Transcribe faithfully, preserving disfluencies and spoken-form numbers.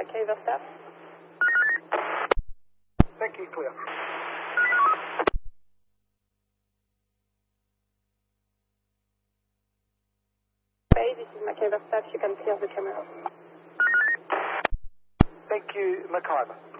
McKeever staff. Thank you, clear. Bay, this is McKeever staff. You can clear the camera. Thank you, McIver.